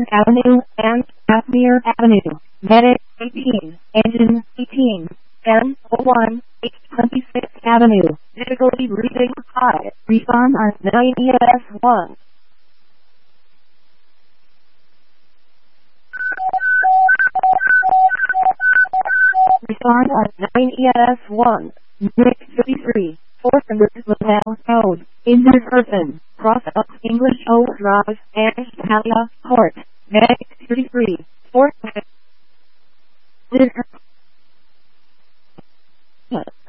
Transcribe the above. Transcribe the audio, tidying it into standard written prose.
Avenue and Casimir Avenue. Medic 18, Engine 18, 1001, 826 Avenue. Difficulty breathing high. Respond on 9 ES1. Respond on 9 ES1. Nick 53. Fourth and Hotel Code. Injured person. Cross up English O Drive. Ashtalia Court. Medic 33. Fourth.